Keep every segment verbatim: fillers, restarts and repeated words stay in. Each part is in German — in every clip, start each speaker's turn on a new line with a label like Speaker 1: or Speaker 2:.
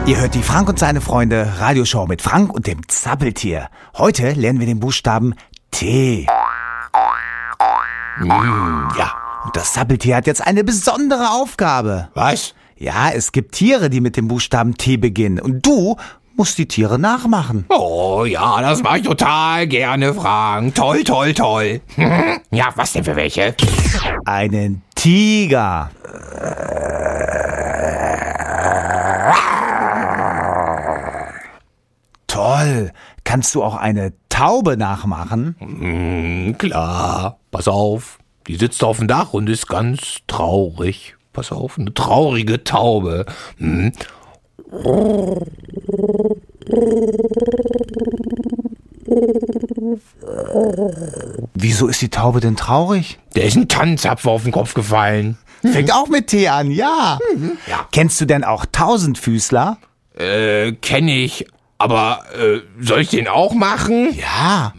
Speaker 1: Ihr hört die Frank und seine Freunde Radioshow mit Frank und dem Zappeltier. Heute lernen wir den Buchstaben T. Mm, ja, und das Zappeltier hat jetzt eine besondere Aufgabe.
Speaker 2: Was?
Speaker 1: Ja, es gibt Tiere, die mit dem Buchstaben T beginnen. Und du musst die Tiere nachmachen.
Speaker 2: Oh ja, das mache ich total gerne, Frank. Toll, toll, toll. Ja, was denn für welche?
Speaker 1: Einen Tiger. Toll. Kannst du auch eine Taube nachmachen?
Speaker 2: Mm, klar. Pass auf. Die sitzt auf dem Dach und ist ganz traurig. Pass auf, eine traurige Taube. Hm.
Speaker 1: Wieso ist die Taube denn traurig?
Speaker 2: Der ist ein Tannenzapfer auf den Kopf gefallen.
Speaker 1: Fängt auch mit T an, ja.
Speaker 2: Mhm. Ja.
Speaker 1: Kennst du denn auch Tausendfüßler?
Speaker 2: Äh, kenne ich. Aber äh, soll ich den auch machen?
Speaker 1: Ja.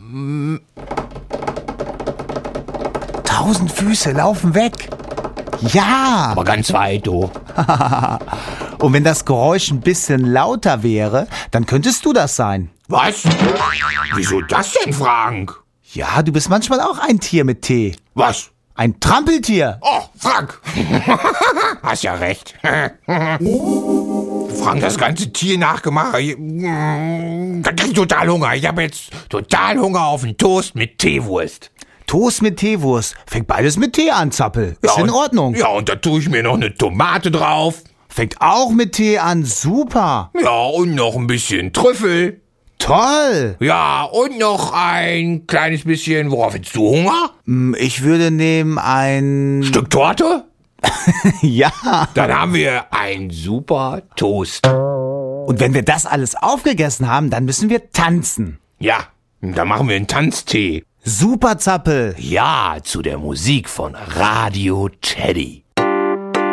Speaker 1: Tausend Füße laufen weg. Ja.
Speaker 2: Aber ganz weit, du.
Speaker 1: Und wenn das Geräusch ein bisschen lauter wäre, dann könntest du das sein.
Speaker 2: Was? Wieso das denn, Frank?
Speaker 1: Ja, du bist manchmal auch ein Tier mit T.
Speaker 2: Was?
Speaker 1: Ein Trampeltier.
Speaker 2: Oh, Frank. Hast ja recht. Frank, das ganze Tier nachgemacht. Da krieg ich total Hunger. Ich habe jetzt total Hunger auf einen Toast mit Teewurst.
Speaker 1: Toast mit Teewurst. Fängt beides mit T an, Zappel. Ist
Speaker 2: Ja,
Speaker 1: in
Speaker 2: und,
Speaker 1: Ordnung.
Speaker 2: Ja, und da tue ich mir noch eine Tomate drauf.
Speaker 1: Fängt auch mit T an. Super.
Speaker 2: Ja, und noch ein bisschen Trüffel.
Speaker 1: Toll.
Speaker 2: Ja, und noch ein kleines bisschen, worauf hättest du Hunger?
Speaker 1: Hm, Ich würde nehmen ein...
Speaker 2: Stück Torte?
Speaker 1: Ja.
Speaker 2: Dann haben wir ein super Toast.
Speaker 1: Und wenn wir das alles aufgegessen haben, dann müssen wir tanzen.
Speaker 2: Ja, dann machen wir einen Tanztee.
Speaker 1: Super, Zappel.
Speaker 2: Ja, zu der Musik von Radio Teddy.